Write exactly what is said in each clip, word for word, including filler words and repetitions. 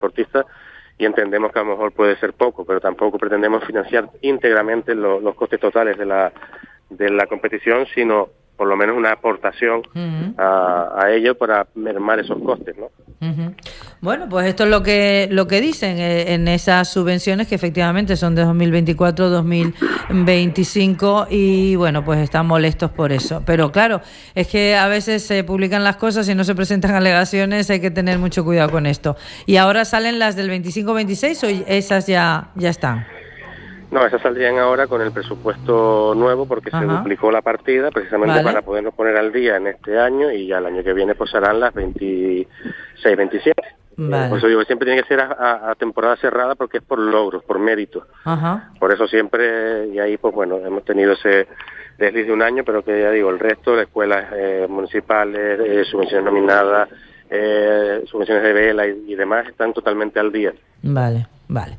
deportistas, y entendemos que a lo mejor puede ser poco, pero tampoco pretendemos financiar íntegramente lo, los costes totales de la de la competición, sino por lo menos una aportación uh-huh. a, a ello para mermar esos costes, ¿no? Uh-huh. Bueno, pues esto es lo que lo que dicen eh, en esas subvenciones, que efectivamente son de dos mil veinticuatro a dos mil veinticinco, y bueno, pues están molestos por eso. Pero claro, es que a veces se publican las cosas y no se presentan alegaciones, hay que tener mucho cuidado con esto. ¿Y ahora salen las del veinticinco veintiséis o esas ya, ya están? No, esas saldrían ahora con el presupuesto nuevo, porque Ajá. se duplicó la partida precisamente vale. para podernos poner al día en este año, y ya el año que viene pues serán las veintiséis veintisiete. Vale. Por eso digo que siempre tiene que ser a, a, a temporada cerrada, porque es por logros, por méritos. Ajá. Por eso siempre, y ahí pues bueno, hemos tenido ese desliz de un año, pero que ya digo, el resto de escuelas eh, municipales, eh, subvenciones nominadas, eh, subvenciones de vela y, y demás están totalmente al día. Vale. Vale,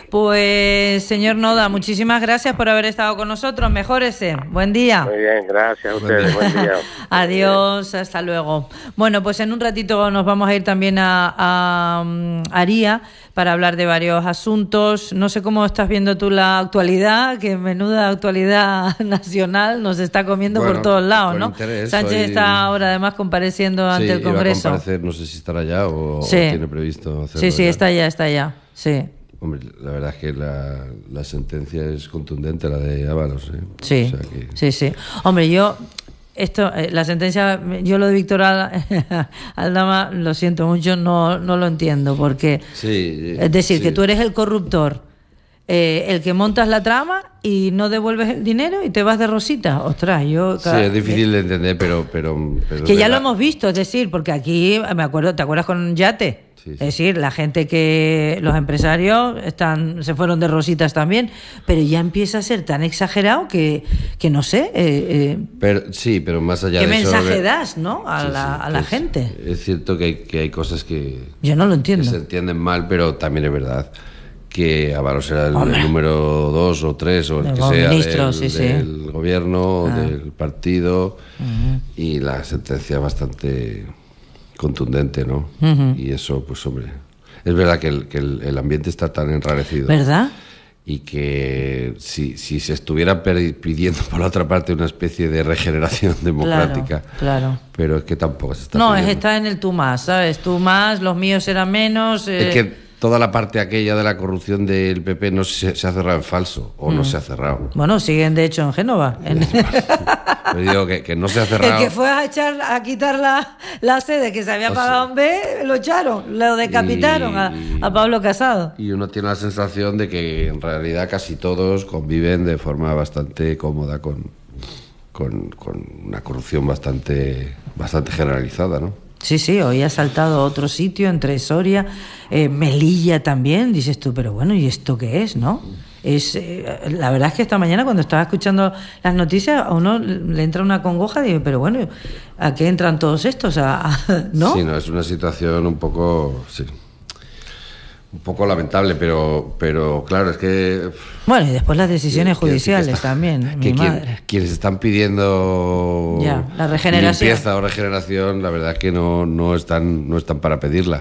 pues señor Noda, muchísimas gracias por haber estado con nosotros. Mejórese, buen día. Muy bien, gracias a ustedes, buen día. Adiós, hasta luego. Bueno, pues en un ratito nos vamos a ir también a, a, a Aría para hablar de varios asuntos. No sé cómo estás viendo tú la actualidad, que menuda actualidad nacional nos está comiendo bueno, por todos lados, ¿no? Interés, Sánchez hoy... está ahora además compareciendo sí, ante el Congreso. Iba a comparecer, no sé si estará ya o, sí. o tiene previsto hacerlo. Sí, sí, ya. está ya, está ya, sí. Hombre, la verdad es que la, la sentencia es contundente, la de Ábalos, ¿eh? Sí, o sea que... sí, sí. Hombre, yo, esto, eh, la sentencia, yo lo de Víctor Aldama, lo siento mucho, no, no lo entiendo, porque, sí, es decir, sí. que tú eres el corruptor, eh, el que montas la trama y no devuelves el dinero y te vas de rosita. Ostras, yo... Sí, es difícil de entender, pero... pero, pero que ya verdad. lo hemos visto, es decir, porque aquí, me acuerdo, ¿te acuerdas con Yate? Sí, sí. Es decir, la gente que los empresarios están se fueron de rositas también, pero ya empieza a ser tan exagerado que, que no sé. Eh, eh, pero sí, pero más allá de eso. ¿Qué mensaje que, das, no? A sí, la, sí, a la es, gente. Es cierto que hay, que hay cosas que. Yo no lo entiendo. Que se entienden mal, pero también es verdad que Ábalos era el, el número dos o tres o el que sea ministro, del, sí, sí. del gobierno, ah. del partido, uh-huh. y la sentencia bastante contundente, ¿no? Uh-huh. Y eso, pues hombre, es verdad que el, que el, el ambiente está tan enrarecido. ¿Verdad? Y que si, si se estuviera pidiendo por la otra parte una especie de regeneración democrática, claro, claro. pero es que tampoco se está no, pidiendo. es está en el tú más, ¿sabes? Tú más, los míos eran menos. Eh... Es que toda la parte aquella de la corrupción del P P no se, se ha cerrado en falso, o mm. no se ha cerrado. Bueno, siguen de hecho en Génova. En... Pero digo que, que no se ha cerrado. El que fue a echar a quitar la, la sede que se había o pagado sea, en B, lo echaron, lo decapitaron y, a, a Pablo Casado. Y uno tiene la sensación de que en realidad casi todos conviven de forma bastante cómoda con, con, con una corrupción bastante, bastante generalizada, ¿no? Sí, sí, hoy ha saltado a otro sitio, entre Soria, eh, Melilla también, dices tú, pero bueno, ¿y esto qué es, no? Es eh, la verdad es que esta mañana cuando estaba escuchando las noticias a uno le entra una congoja y digo, pero bueno, ¿a qué entran todos estos? ¿A, a, ¿no? Sí, no, es una situación un poco, sí, un poco lamentable, pero, pero claro, es que... Bueno, y después las decisiones que, judiciales que está, también, que mi quien, madre. Quienes están pidiendo ya, la regeneración. limpieza o regeneración, la verdad es que no, no, están, no están para pedirla.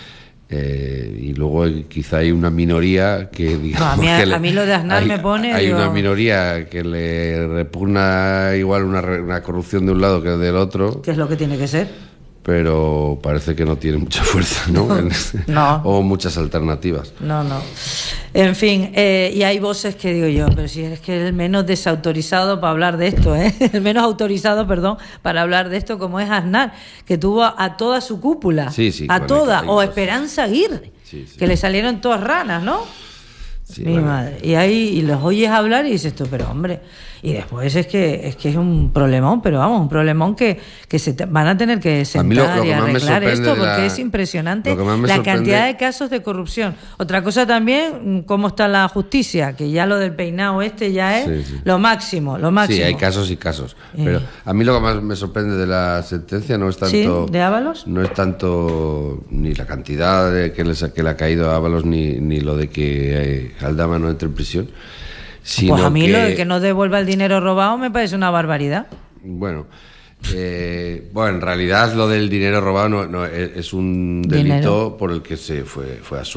Eh, y luego quizá hay una minoría que digamos no, a, mí, que le, a mí lo de Aznar hay, me pone hay digo... una minoría que le repugna igual una, una corrupción de un lado que del otro, que es lo que tiene que ser, pero parece que no tiene mucha fuerza, ¿no? no. O muchas alternativas. No, no. En fin, eh, y hay voces que digo yo, pero si es que el menos desautorizado para hablar de esto, ¿eh? El menos autorizado, perdón, para hablar de esto, como es Aznar, que tuvo a, a toda su cúpula, sí, sí, a toda, hay, o hay Esperanza Aguirre, sí, sí. que le salieron todas ranas, ¿no? Sí, Mi bueno. madre. Y ahí y los oyes hablar y dices tú, pero hombre, y después es que es que es un problemón, pero vamos, un problemón que, que se te, van a tener que sentar lo, lo y arreglar esto, porque la, es impresionante la sorprende... cantidad de casos de corrupción. Otra cosa también, cómo está la justicia, que ya lo del peinado este ya es sí, sí. lo máximo, lo máximo. Sí, hay casos y casos. Eh. Pero a mí lo que más me sorprende de la sentencia no es tanto... ¿Sí? ¿De Ábalos? No es tanto ni la cantidad de que, les, que le ha caído a Ábalos, ni, ni lo de que eh, Aldama no entre en prisión. Pues a mí que, lo de que no devuelva el dinero robado me parece una barbaridad. Bueno, Eh, bueno, en realidad lo del dinero robado no, no, es un delito dinero. por el que se fue, fue a